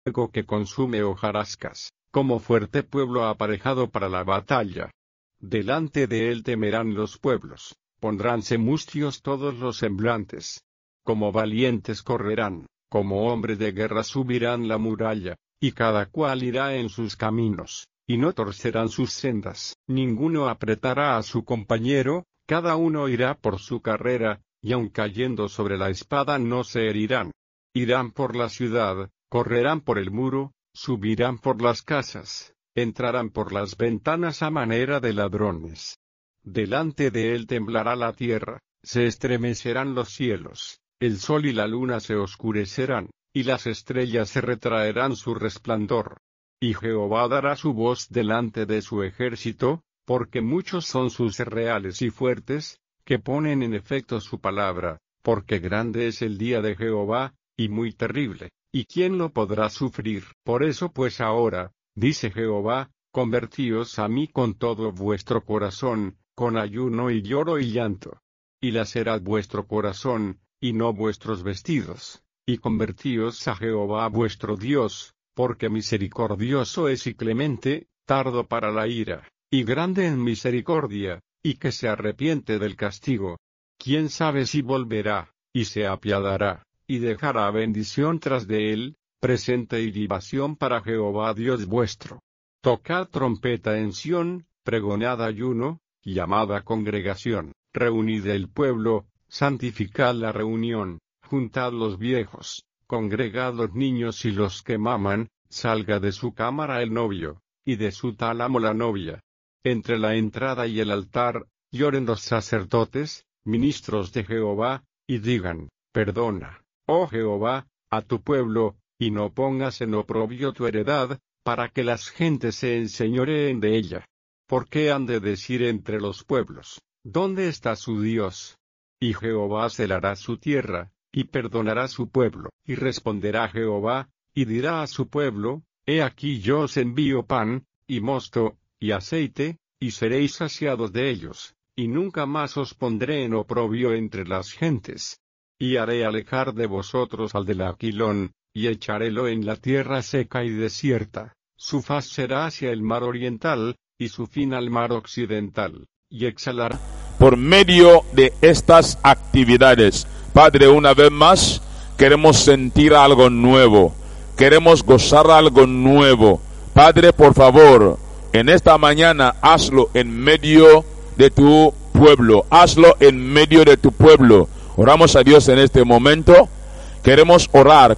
fuego que consume hojarascas, como fuerte pueblo aparejado para la batalla. Delante de él temerán los pueblos, pondránse mustios todos los semblantes. Como valientes correrán, como hombres de guerra subirán la muralla, y cada cual irá en sus caminos, y no torcerán sus sendas. Ninguno apretará a su compañero, cada uno irá por su carrera, y aun cayendo sobre la espada no se herirán. Irán por la ciudad, correrán por el muro, subirán por las casas, entrarán por las ventanas a manera de ladrones. Delante de él temblará la tierra, se estremecerán los cielos, el sol y la luna se oscurecerán, y las estrellas se retraerán su resplandor. Y Jehová dará su voz delante de su ejército, porque muchos son sus reales y fuertes, que ponen en efecto su palabra, porque grande es el día de Jehová, y muy terrible, ¿y quién lo podrá sufrir? Por eso pues ahora, dice Jehová, convertíos a mí con todo vuestro corazón, con ayuno y lloro y llanto. Y lacerad vuestro corazón, y no vuestros vestidos, y convertíos a Jehová vuestro Dios, porque misericordioso es y clemente, tardo para la ira, y grande en misericordia, y que se arrepiente del castigo. ¿Quién sabe si volverá, y se apiadará, y dejará bendición tras de él, presente y libación para Jehová Dios vuestro? Tocad trompeta en Sión, pregonad ayuno, llamad a congregación, reunid el pueblo, santificad la reunión, juntad los viejos, congregad los niños y los que maman, salga de su cámara el novio, y de su tálamo la novia. Entre la entrada y el altar, lloren los sacerdotes, ministros de Jehová, y digan, perdona, oh Jehová, a tu pueblo, y no pongas en oprobio tu heredad, para que las gentes se enseñoreen de ella. ¿Por qué han de decir entre los pueblos, ¿dónde está su Dios? Y Jehová celará su tierra, y perdonará su pueblo. Y responderá Jehová, y dirá a su pueblo, he aquí yo os envío pan, y mosto, y aceite, y seréis saciados de ellos, y nunca más os pondré en oprobio entre las gentes. Y haré alejar de vosotros al del Aquilón, y echarélo en la tierra seca y desierta. Su faz será hacia el mar oriental, y su fin al mar occidental, y exhalará. Por medio de estas actividades, Padre, una vez más, queremos sentir algo nuevo, queremos gozar algo nuevo. Padre, por favor, en esta mañana, hazlo en medio de tu pueblo, hazlo en medio de tu pueblo. Oramos a Dios en este momento, queremos orar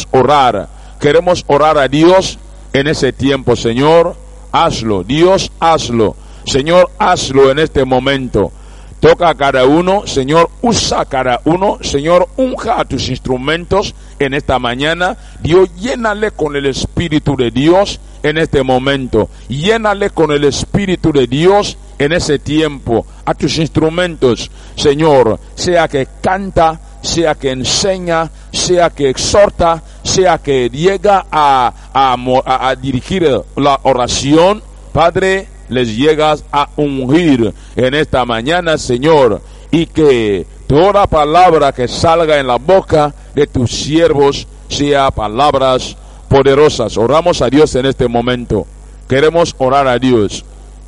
a Dios en ese tiempo. Señor, hazlo, Dios, hazlo, Señor, hazlo en este momento. Toca a cada uno, Señor, usa a cada uno, Señor, unja a tus instrumentos en esta mañana. Dios, llénale con el Espíritu de Dios en este momento, llénale con el Espíritu de Dios en ese tiempo, a tus instrumentos, Señor, sea que canta, sea que enseña, sea que exhorta, sea que llega a dirigir la oración. Padre, les llegas a ungir en esta mañana, Señor, y que toda palabra que salga en la boca de tus siervos sea palabras poderosas. Oramos a Dios en este momento. Queremos orar a Dios.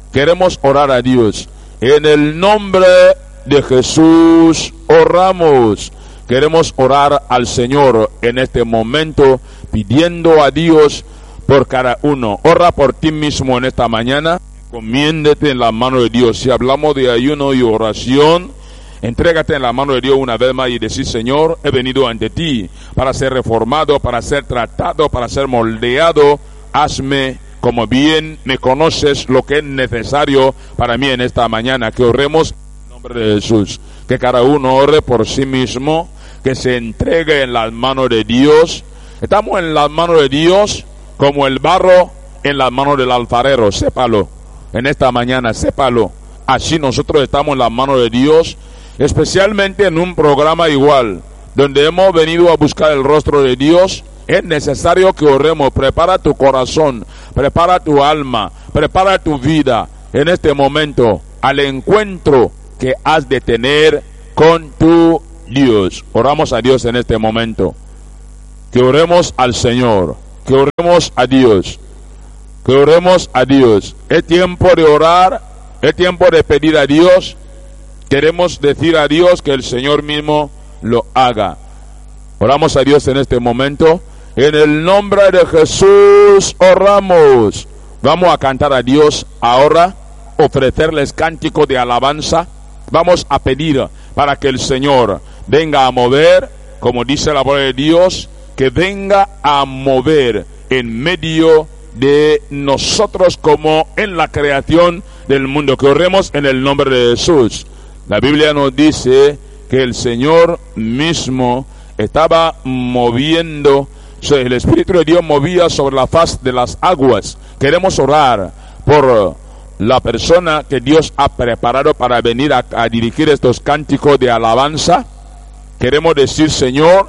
En el nombre de Jesús oramos. Queremos orar al Señor en este momento, pidiendo a Dios por cada uno. Ora por ti mismo en esta mañana. Encomiéndete en la mano de Dios. Si hablamos de ayuno y oración, entrégate en la mano de Dios una vez más y decir: Señor, he venido ante ti para ser reformado, para ser tratado, para ser moldeado. Hazme como bien me conoces, lo que es necesario para mí en esta mañana. Que oremos en nombre de Jesús. Que cada uno ore por sí mismo, que se entregue en las manos de Dios. Estamos en las manos de Dios como el barro en las manos del alfarero. Sépalo en esta mañana, sépalo. Así nosotros estamos en las manos de Dios, especialmente en un programa igual, donde hemos venido a buscar el rostro de Dios. Es necesario que oremos. Prepara tu corazón, prepara tu alma, prepara tu vida en este momento al encuentro que has de tener con tu Dios. Oramos a Dios en este momento. Que oremos al Señor. que oremos a Dios. Que oremos a Dios. Es tiempo de orar, es tiempo de pedir a Dios. Queremos decir a Dios que el Señor mismo lo haga. Oramos a Dios en este momento. En el nombre de Jesús oramos. Vamos a cantar a Dios ahora, ofrecerles cántico de alabanza. Vamos a pedir para que el Señor venga a mover, como dice la palabra de Dios, que venga a mover en medio de nosotros como en la creación del mundo. Que oremos en el nombre de Jesús. La Biblia nos dice que el Señor mismo estaba moviendo, el Espíritu de Dios movía sobre la faz de las aguas. Queremos orar por la persona que Dios ha preparado para venir a dirigir estos cánticos de alabanza. Queremos decir, Señor,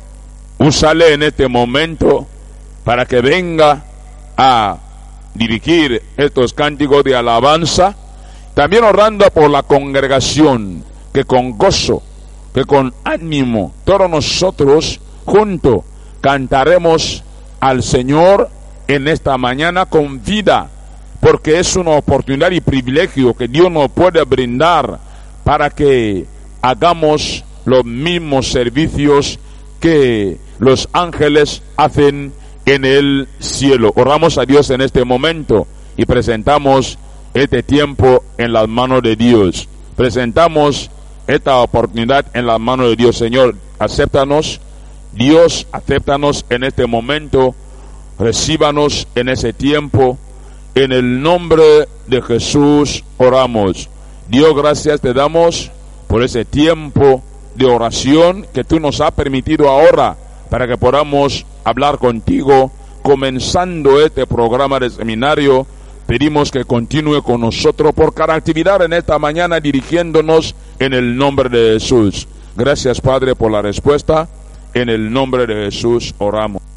úsale en este momento para que venga a dirigir estos cánticos de alabanza. También orando por la congregación, que con gozo, que con ánimo, todos nosotros juntos cantaremos al Señor en esta mañana con vida, porque es una oportunidad y privilegio que Dios nos puede brindar para que hagamos los mismos servicios que los ángeles hacen en el cielo. Oramos a Dios en este momento y presentamos este tiempo en las manos de Dios. Presentamos esta oportunidad en las manos de Dios. Señor, acéptanos. Dios, acéptanos en este momento. Recíbanos en ese tiempo. En el nombre de Jesús oramos. Dios, gracias te damos por ese tiempo de oración que tú nos has permitido ahora para que podamos hablar contigo. Comenzando este programa de seminario, pedimos que continúe con nosotros por cada actividad en esta mañana, dirigiéndonos en el nombre de Jesús. Gracias, Padre, por la respuesta. En el nombre de Jesús oramos.